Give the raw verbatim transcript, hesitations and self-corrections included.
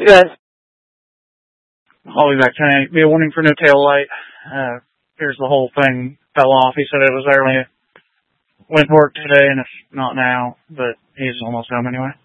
Yes. I'll be back tonight. Be a warning for no tail light. Uh, here's the whole thing fell off. He said it was early. Went to work today, and it's not now, but he's almost home anyway.